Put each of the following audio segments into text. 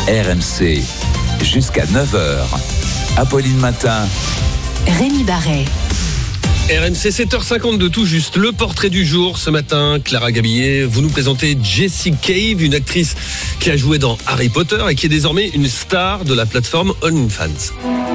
RMC, jusqu'à 9h. Apolline Matin. Rémi Barret. RMC 7h52 tout juste, le portrait du jour ce matin. Clara Gabillet, vous nous présentez Jessie Cave, une actrice qui a joué dans Harry Potter et qui est désormais une star de la plateforme OnlyFans.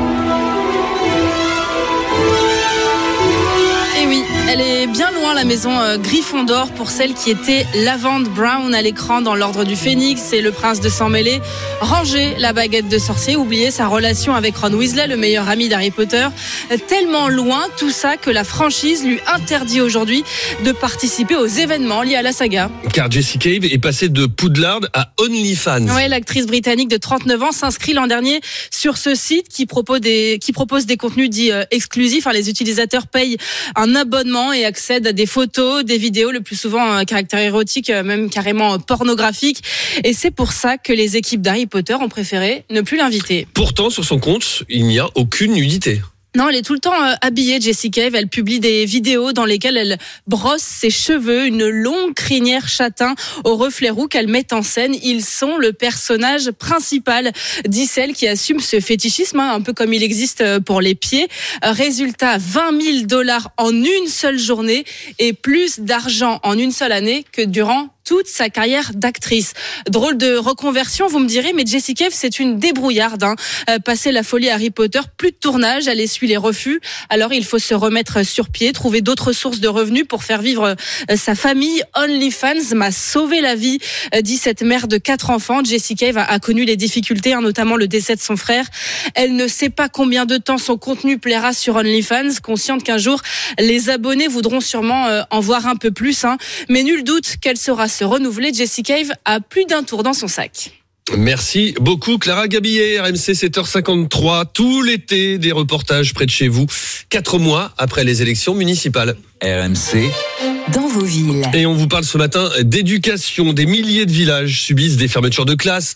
Et oui, elle est bien loin la maison Gryffondor pour celle qui était Lavande Brown à l'écran dans l'Ordre du Phénix et le Prince de Sang-Mêlé. Ranger la baguette de sorcier, oublier sa relation avec Ron Weasley, le meilleur ami d'Harry Potter. Tellement loin tout ça que la franchise lui interdit aujourd'hui de participer aux événements liés à la saga. Car Jessie Cave est passée de Poudlard à OnlyFans. Ouais, l'actrice britannique de 39 ans s'inscrit l'an dernier sur ce site qui propose des contenus dits exclusifs. Les utilisateurs payent un abonnement et accèdent à des photos, des vidéos, le plus souvent à caractère érotique, même carrément pornographique. Et c'est pour ça que les équipes d'Harry Potter ont préféré ne plus l'inviter. Pourtant, sur son compte, il n'y a aucune nudité. Non, elle est tout le temps habillée, Jessie Cave. Elle publie des vidéos dans lesquelles elle brosse ses cheveux, une longue crinière châtain au reflet roux qu'elle met en scène. Ils sont le personnage principal, dit celle qui assume ce fétichisme, un peu comme il existe pour les pieds. Résultat, $20,000 en une seule journée et plus d'argent en une seule année que durant toute sa carrière d'actrice. Drôle de reconversion, vous me direz, mais Jessie Cave, c'est une débrouillarde. Passé la folie Harry Potter, plus de tournage, elle essuie les refus. Alors il faut se remettre sur pied, trouver d'autres sources de revenus pour faire vivre sa famille. OnlyFans m'a sauvé la vie, dit cette mère de 4 enfants. Jessie Cave a connu les difficultés, notamment le décès de son frère. Elle ne sait pas combien de temps son contenu plaira sur OnlyFans, consciente qu'un jour, les abonnés voudront sûrement en voir un peu plus. Mais nul doute qu'elle saura se renouveler. Jessie Cave a plus d'un tour dans son sac. Merci beaucoup Clara Gabillet. RMC 7h53, tout l'été des reportages près de chez vous, 4 mois après les élections municipales. RMC. Dans vos villes. Et on vous parle ce matin d'éducation. Des milliers de villages subissent des fermetures de classes.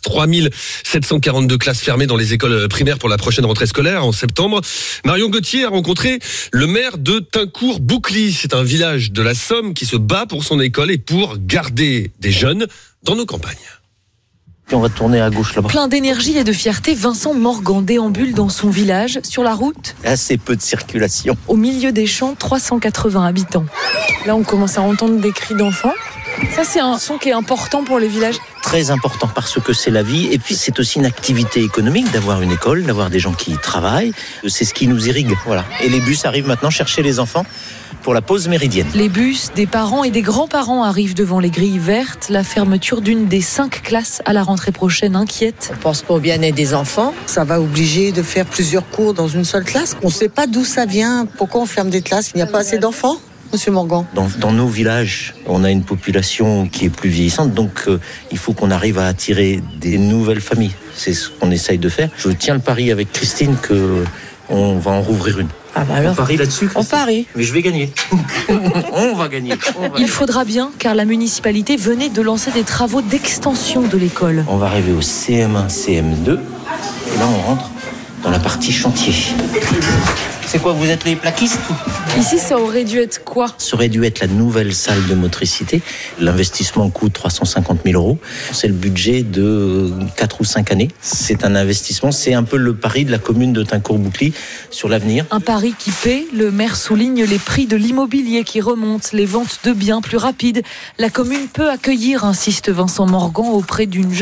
3742 classes fermées dans les écoles primaires pour la prochaine rentrée scolaire en septembre. Marion Gauthier a rencontré le maire de Tincourt-Boucly. C'est un village de la Somme qui se bat pour son école et pour garder des jeunes dans nos campagnes. Puis on va tourner à gauche là-bas. Plein d'énergie et de fierté, Vincent Morgan déambule dans son village, sur la route. Assez peu de circulation. Au milieu des champs, 380 habitants. Là, on commence à entendre des cris d'enfants. Ça, c'est un son qui est important pour les villages. Très important parce que c'est la vie. Et puis, c'est aussi une activité économique d'avoir une école, d'avoir des gens qui y travaillent. C'est ce qui nous irrigue. Voilà. Et les bus arrivent maintenant chercher les enfants pour la pause méridienne. Les bus, des parents et des grands-parents arrivent devant les grilles vertes. La fermeture d'une des 5 classes à la rentrée prochaine inquiète. On pense pas au bien-être des enfants. Ça va obliger de faire plusieurs cours dans une seule classe. On ne sait pas d'où ça vient. Pourquoi on ferme des classes ? Il n'y a pas assez d'enfants ? Monsieur Morgan. Dans nos villages, on a une population qui est plus vieillissante, donc il faut qu'on arrive à attirer des nouvelles familles. C'est ce qu'on essaye de faire. Je tiens le pari avec Christine qu'on va en rouvrir une. Ah bah alors, on parie là-dessus, Christine. On parie. Mais je vais gagner. On va gagner. Il faudra bien, car la municipalité venait de lancer des travaux d'extension de l'école. On va arriver au CM1, CM2, et là on rentre dans la partie chantier. C'est quoi, vous êtes les plaquistes ? Ici, ça aurait dû être quoi ? Ça aurait dû être la nouvelle salle de motricité. L'investissement coûte 350 000 €. C'est le budget de 4 ou 5 années. C'est un investissement, c'est un peu le pari de la commune de Tincourt-Boucly sur l'avenir. Un pari qui paie. Le maire souligne les prix de l'immobilier qui remontent, les ventes de biens plus rapides. La commune peut accueillir, insiste Vincent Morgan, auprès d'une jeune